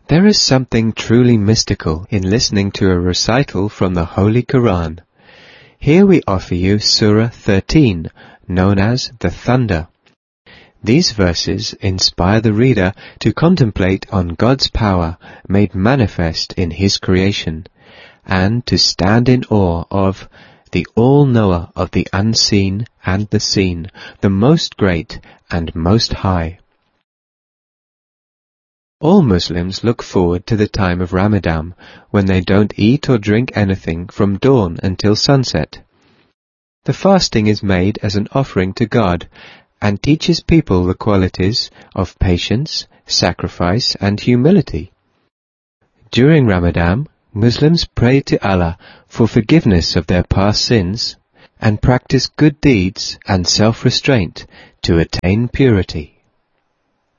There is something truly mystical in listening to a recital from the Holy Quran. Here we offer you Surah 13, known as the Thunder. These verses inspire the reader to contemplate on God's power made manifest in His creation, and to stand in awe of the All-Knower of the unseen and the seen, the Most Great and Most High. All Muslims look forward to the time of Ramadan, when they don't eat or drink anything from dawn until sunset. The fasting is made as an offering to God, and teaches people the qualities of patience, sacrifice, and humility. During Ramadan, Muslims pray to Allah for forgiveness of their past sins, and practice good deeds and self-restraint to attain purity.